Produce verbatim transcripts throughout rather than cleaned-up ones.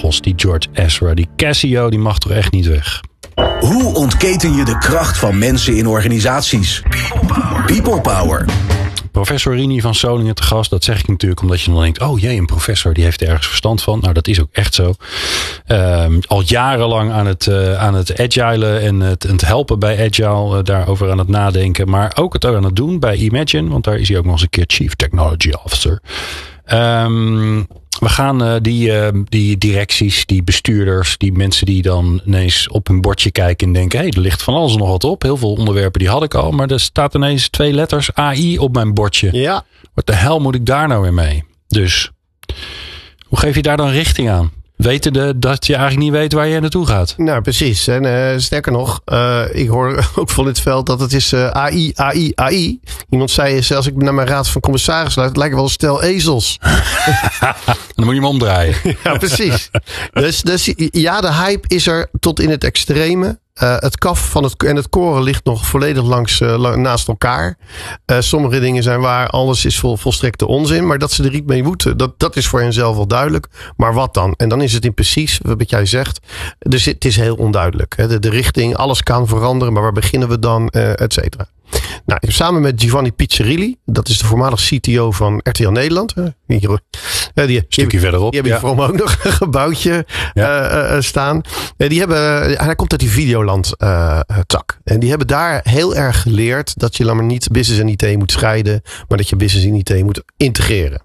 Vos, die George Ezra, die Casio, die mag toch echt niet weg. Hoe ontketen je de kracht van mensen in organisaties? People Power. People Power. Professor Rini van Solingen te gast. Dat zeg ik natuurlijk omdat je dan denkt... oh jee, een professor die heeft er ergens verstand van. Nou, dat is ook echt zo. Um, al jarenlang aan het, uh, aan het agilen en het, het helpen bij agile. Uh, daarover aan het nadenken. Maar ook het aan het doen bij Imagine. Want daar is hij ook nog eens een keer Chief Technology Officer. Um, we gaan uh, die, uh, die directies, die bestuurders, die mensen die dan ineens op hun bordje kijken en denken... hé, hey, er ligt van alles nog wat op. Heel veel onderwerpen die had ik al. Maar er staat ineens twee letters A I op mijn bordje. Ja. Wat de hel moet ik daar nou weer mee? Dus hoe geef je daar dan richting aan? Wetende dat je eigenlijk niet weet waar je naartoe gaat. Nou, precies. En uh, sterker nog, uh, ik hoor ook van dit veld dat het is uh, A I, A I, A I. Iemand zei, als ik naar mijn raad van commissaris luister, het lijkt wel een stel ezels. Dan moet je hem omdraaien. Ja, precies. Dus, dus ja, de hype is er tot in het extreme. Uh, het kaf van het, en het koren ligt nog volledig langs, uh, naast elkaar. Uh, sommige dingen zijn waar, alles is vol, volstrekte onzin. Maar dat ze er niet mee moeten, dat, dat is voor hen zelf wel duidelijk. Maar wat dan? En dan is het in precies wat jij zegt. Dus het is heel onduidelijk. Hè. De, de richting, alles kan veranderen. Maar waar beginnen we dan, uh, et cetera. Nou, samen met Giovanni Pizzarilli, dat is de voormalig C T O van R T L Nederland. Hier, die, stukje die, verderop. Die hebben ja. voor hem ook nog een gebouwtje ja. uh, uh, staan. Uh, die hebben, hij komt uit die Videoland uh, tak. En die hebben daar heel erg geleerd dat je dan maar niet business en I T moet scheiden, maar dat je business en I T moet integreren.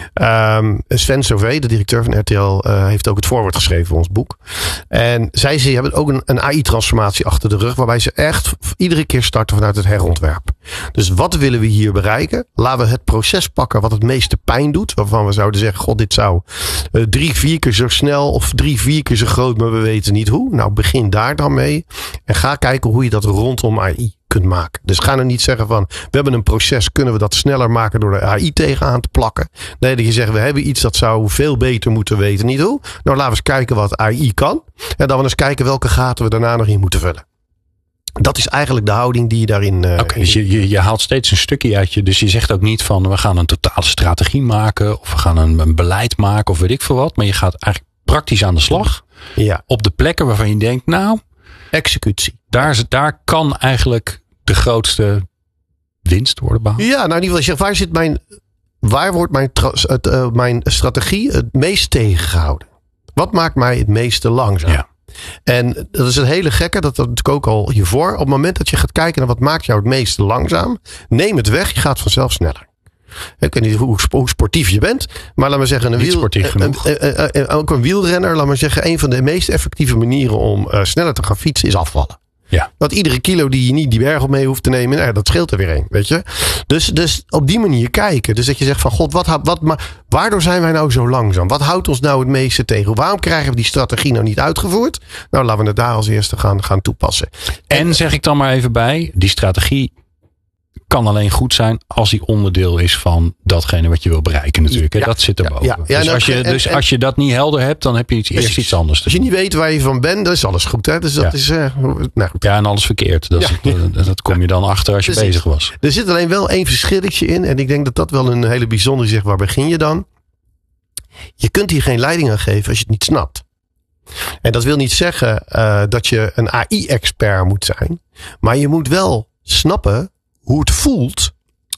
Um, Sven Sauvé, de directeur van R T L, uh, heeft ook het voorwoord geschreven voor ons boek. En zij ze hebben ook een, een A I-transformatie achter de rug, waarbij ze echt iedere keer starten vanuit het herontwerp. Dus wat willen we hier bereiken? Laten we het proces pakken wat het meeste pijn doet, waarvan we zouden zeggen, god, dit zou uh, drie, vier keer zo snel of drie, vier keer zo groot, maar we weten niet hoe. Nou, begin daar dan mee en ga kijken hoe je dat rondom A I kunt maken. Dus ga nou niet zeggen van, we hebben een proces, kunnen we dat sneller maken door de A I tegenaan te plakken. Nee, dat je zegt, we hebben iets dat zou veel beter moeten weten, niet hoe. Nou, laten we eens kijken wat A I kan. En dan we eens kijken welke gaten we daarna nog in moeten vullen. Dat is eigenlijk de houding die je daarin... Uh, okay, dus je, je, je haalt steeds een stukje uit je. Dus je zegt ook niet van, we gaan een totale strategie maken. Of we gaan een, een beleid maken of weet ik veel wat. Maar je gaat eigenlijk praktisch aan de slag. Ja. Op de plekken waarvan je denkt, nou... executie. Daar, daar kan eigenlijk de grootste winst worden behaald. Ja, nou in ieder geval, waar zit mijn... Waar wordt mijn, het, uh, mijn strategie het meest tegengehouden? Wat maakt mij het meeste langzaam? Ja. En dat is een hele gekke, dat had ik ook al hiervoor. Op het moment dat je gaat kijken naar wat maakt jou het meeste langzaam, neem het weg, je gaat vanzelf sneller. Ik weet niet hoe, hoe sportief je bent, maar laat maar zeggen, een, wiel, een, een, een, ook een wielrenner, laat maar zeggen, een van de meest effectieve manieren om uh, sneller te gaan fietsen is afvallen. Ja. Want iedere kilo die je niet die berg op mee hoeft te nemen, nou, dat scheelt er weer een, weet je. Dus, dus op die manier kijken. Dus dat je zegt van, god, wat, wat, maar waardoor zijn wij nou zo langzaam? Wat houdt ons nou het meeste tegen? Waarom krijgen we die strategie nou niet uitgevoerd? Nou, laten we het daar als eerste gaan, gaan toepassen. En, en zeg ik dan maar even bij, die strategie kan alleen goed zijn als die onderdeel is van datgene wat je wil bereiken natuurlijk. Ja, dat zit erboven. Ja, ja, dus, nou, als je, dus en, als je dat niet helder hebt, dan heb je iets, eerst iets anders. Als je niet weet waar je van bent, dan is alles goed. Hè? Dus dat ja. is, uh, nou goed. Ja, en alles verkeerd. Dat, ja. is, dat, dat kom je dan achter als je Precies. bezig was. Er zit alleen wel één verschilletje in. En ik denk dat dat wel een hele bijzondere is. Waar begin je dan? Je kunt hier geen leiding aan geven als je het niet snapt. En dat wil niet zeggen uh, dat je een A I-expert moet zijn. Maar je moet wel snappen hoe het voelt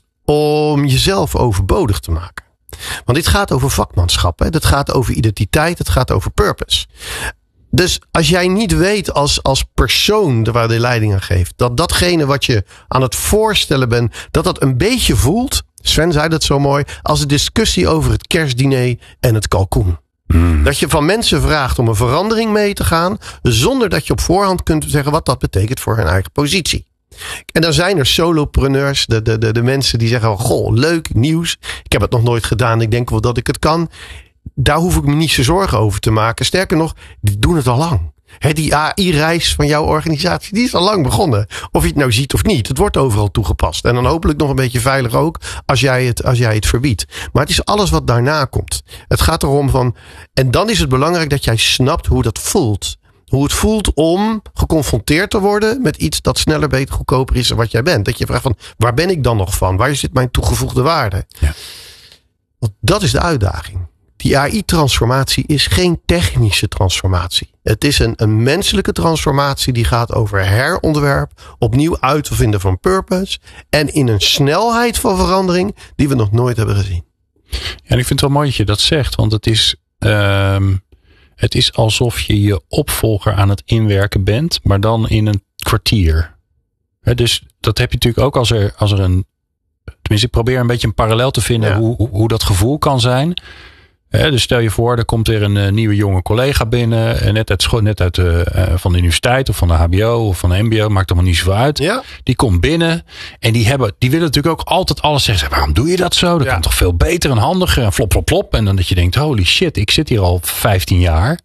om jezelf overbodig te maken. Want dit gaat over vakmanschap. Hè? Dat gaat over identiteit. Het gaat over purpose. Dus als jij niet weet als, als persoon waar de leiding aan geeft, dat datgene wat je aan het voorstellen bent, dat dat een beetje voelt, Sven zei dat zo mooi, als een discussie over het kerstdiner en het kalkoen. Mm. Dat je van mensen vraagt om een verandering mee te gaan, zonder dat je op voorhand kunt zeggen wat dat betekent voor hun eigen positie. En dan zijn er solopreneurs, de, de, de, de mensen die zeggen, goh, leuk, nieuws. Ik heb het nog nooit gedaan, ik denk wel dat ik het kan. Daar hoef ik me niet zo zorgen over te maken. Sterker nog, die doen het al lang. He, die A I-reis van jouw organisatie, die is al lang begonnen. Of je het nou ziet of niet. Het wordt overal toegepast. En dan hopelijk nog een beetje veilig ook, als jij het, als jij het verbiedt. Maar het is alles wat daarna komt. Het gaat erom van, en dan is het belangrijk dat jij snapt hoe dat voelt. Hoe het voelt om geconfronteerd te worden met iets dat sneller, beter, goedkoper is dan wat jij bent. Dat je vraagt van, waar ben ik dan nog van? Waar zit mijn toegevoegde waarde? Ja. Want dat is de uitdaging. Die A I-transformatie is geen technische transformatie. Het is een, een menselijke transformatie die gaat over herontwerp, opnieuw uitvinden van purpose en in een snelheid van verandering die we nog nooit hebben gezien. Ja, en ik vind het wel mooi dat je dat zegt, want het is, um, het is alsof je je opvolger aan het inwerken bent, maar dan in een kwartier. He, dus dat heb je natuurlijk ook als er, als er een, tenminste ik probeer een beetje een parallel te vinden ja. hoe, hoe, hoe dat gevoel kan zijn. He, dus stel je voor, er komt weer een uh, nieuwe jonge collega binnen, uh, net uit, scho- net uit uh, uh, van de universiteit of van de H B O of van de M B O, maakt allemaal niet zoveel uit. Ja. Die komt binnen en die, hebben, die willen natuurlijk ook altijd alles zeggen. Waarom doe je dat zo? Dat ja. kan toch veel beter en handiger en flop, flop, flop. En dan dat je denkt, holy shit, ik zit hier al vijftien jaar.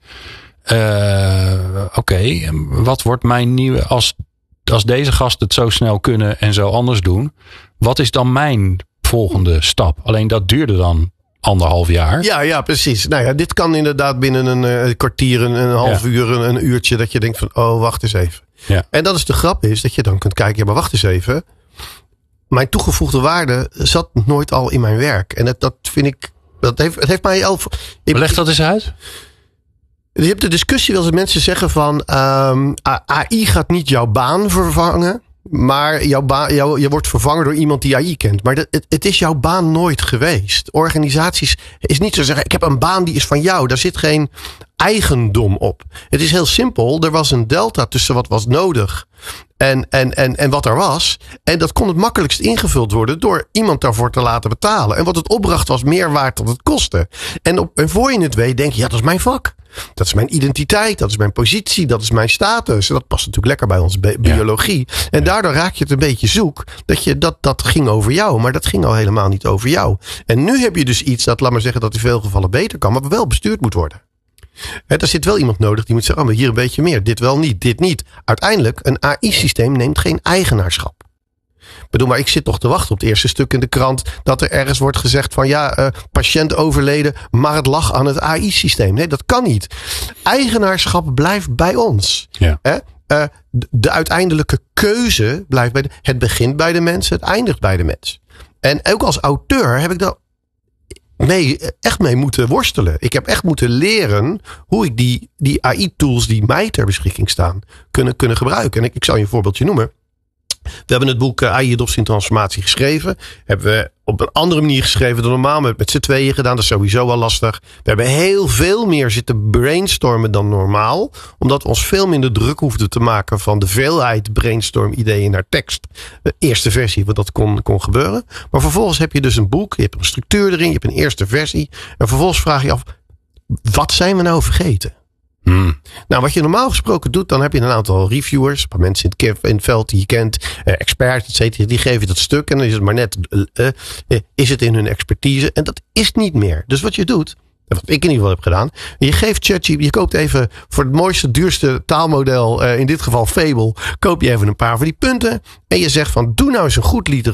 Uh, Oké, okay, wat wordt mijn nieuwe, als, als deze gasten het zo snel kunnen en zo anders doen, wat is dan mijn volgende stap? Alleen dat duurde dan anderhalf jaar. Ja, ja, precies. Nou ja, dit kan inderdaad binnen een uh, kwartier, een, een half ja. uur, een, een uurtje, dat je denkt van, oh, wacht eens even. Ja. En dat is de grap, is dat je dan kunt kijken, ja, maar wacht eens even. Mijn toegevoegde waarde zat nooit al in mijn werk. En dat, dat vind ik, dat heeft, het heeft mij elf. Leg dat eens uit. Je hebt de discussie wel eens mensen zeggen van, um, A I gaat niet jouw baan vervangen. Maar jouw baan, jou, je wordt vervangen door iemand die A I kent. Maar dat, het, het is jouw baan nooit geweest. Organisaties is niet zo zeggen, ik heb een baan die is van jou. Daar zit geen eigendom op. Het is heel simpel. Er was een delta tussen wat was nodig en, en, en, en wat er was. En dat kon het makkelijkst ingevuld worden door iemand daarvoor te laten betalen. En wat het opbracht was meer waard dan het kostte. En, op, en voor je het weet denk je, ja, dat is mijn vak. Dat is mijn identiteit, dat is mijn positie, dat is mijn status. En dat past natuurlijk lekker bij onze bi- biologie. Ja. En daardoor raak je het een beetje zoek. Dat, je, dat, dat ging over jou, maar dat ging al helemaal niet over jou. En nu heb je dus iets dat, laat maar zeggen, dat in veel gevallen beter kan, maar wel bestuurd moet worden. He, er zit wel iemand nodig die moet zeggen, oh, maar hier een beetje meer. Dit wel niet, dit niet. Uiteindelijk, een A I-systeem neemt geen eigenaarschap. Ik bedoel, maar ik zit toch te wachten op het eerste stuk in de krant dat er ergens wordt gezegd van ja, uh, patiënt overleden, maar het lag aan het A I-systeem. Nee, dat kan niet. Eigenaarschap blijft bij ons. Ja. Hè? Uh, de uiteindelijke keuze blijft bij de, het begint bij de mens, het eindigt bij de mens. En ook als auteur heb ik daar mee, echt mee moeten worstelen. Ik heb echt moeten leren hoe ik die, die A I-tools die mij ter beschikking staan kunnen, kunnen gebruiken. En ik, ik zal je een voorbeeldje noemen. We hebben het boek A I-adoptie en transformatie geschreven. Hebben we op een andere manier geschreven dan normaal. Met, met z'n tweeën gedaan. Dat is sowieso al lastig. We hebben heel veel meer zitten brainstormen dan normaal. Omdat we ons veel minder druk hoefden te maken van de veelheid brainstorm ideeën naar tekst. De eerste versie, want dat kon, kon gebeuren. Maar vervolgens heb je dus een boek. Je hebt een structuur erin. Je hebt een eerste versie. En vervolgens vraag je af, wat zijn we nou vergeten? Hmm. Nou, wat je normaal gesproken doet, dan heb je een aantal reviewers, een paar mensen in het, in het veld die je kent, eh, experts, et cetera, die geven je dat stuk en dan is het maar net, uh, uh, is het in hun expertise en dat is niet meer. Dus wat je doet, wat ik in ieder geval heb gedaan, je geeft ChatGPT, je koopt even voor het mooiste, duurste taalmodel, uh, in dit geval Fable, koop je even een paar van die punten en je zegt van, doe nou eens een goed liter